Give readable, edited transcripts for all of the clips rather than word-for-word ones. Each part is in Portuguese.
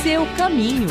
seu caminho.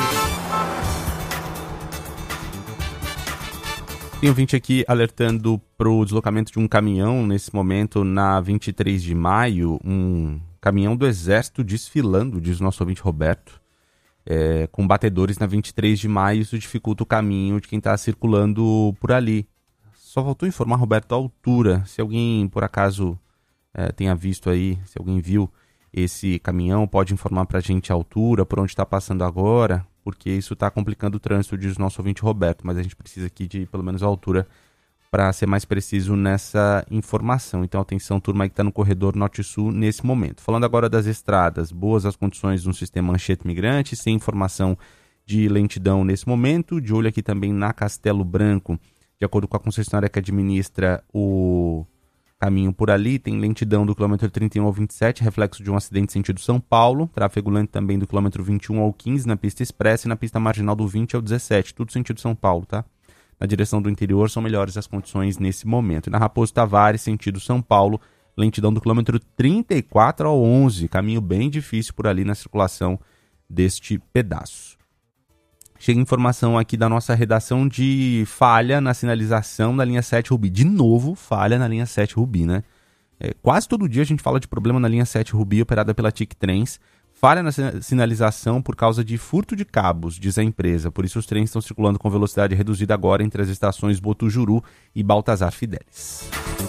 Tem ouvinte aqui alertando para o deslocamento de um caminhão nesse momento na 23 de maio, um caminhão do Exército desfilando, diz o nosso ouvinte Roberto, com batedores na 23 de maio, isso dificulta o caminho de quem está circulando por ali. Só faltou informar, Roberto, a altura, se alguém por acaso tenha visto aí, se alguém viu esse caminhão, pode informar para a gente a altura, por onde está passando agora, porque isso está complicando o trânsito, diz o nosso ouvinte Roberto, mas a gente precisa aqui de pelo menos a altura para ser mais preciso nessa informação. Então atenção, turma aí que está no corredor norte-sul nesse momento. Falando agora das estradas, boas as condições do sistema Anchieta Migrante, sem informação de lentidão nesse momento, de olho aqui também na Castelo Branco, de acordo com a concessionária que administra o caminho por ali, tem lentidão do quilômetro 31 ao 27, reflexo de um acidente sentido São Paulo, tráfego lento também do quilômetro 21 ao 15 na pista expressa e na pista marginal do 20 ao 17, tudo sentido São Paulo, tá? Na direção do interior são melhores as condições nesse momento. E na Raposo Tavares, sentido São Paulo, lentidão do quilômetro 34 ao 11, caminho bem difícil por ali na circulação deste pedaço. Chega informação aqui da nossa redação de falha na sinalização da linha 7 Rubi. De novo, falha na linha 7 Rubi, né? Quase todo dia a gente fala de problema na linha 7 Rubi, operada pela TIC Trens. Falha na sinalização por causa de furto de cabos, diz a empresa. Por isso os trens estão circulando com velocidade reduzida agora entre as estações Botujuru e Baltazar Fidelis.